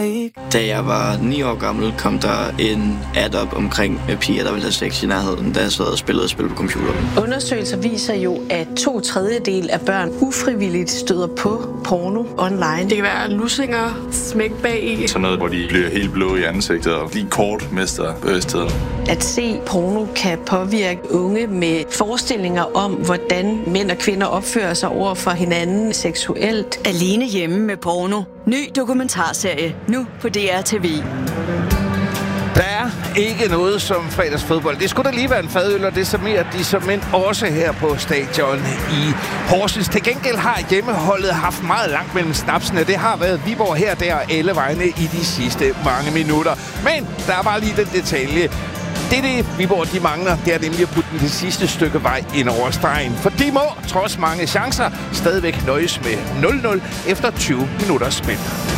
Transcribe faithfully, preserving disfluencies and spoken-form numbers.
Da jeg var ni år gammel, kom der en ad op omkring piger, der ville have sex i nærheden, da jeg sad og spillede spil på computeren. Undersøgelser viser jo, at to tredjedel af børn ufrivilligt støder på porno online. Det kan være lussinger, smæk bag i. Sådan noget, hvor de bliver helt blå i ansigtet og lige kort mister bevidstheden. At se porno kan påvirke unge med forestillinger om, hvordan mænd og kvinder opfører sig over for hinanden seksuelt. Alene hjemme med porno. Ny dokumentarserie, nu på D R T V. Der er ikke noget som fredagsfodbold. Det skulle da lige være en fadøl, og det serverer de som mænd også her på stadion i Horsens. Til gengæld har hjemmeholdet haft meget langt mellem snapsene. Det har været Viborg her, der og alle vegne i de sidste mange minutter. Men der er bare lige den detalje. Det er det, Viborg de mangler. Det er nemlig at putte den det sidste stykke vej ind over stregen. For de må, trods mange chancer, stadigvæk nøjes med nul nul efter tyve minutters spil.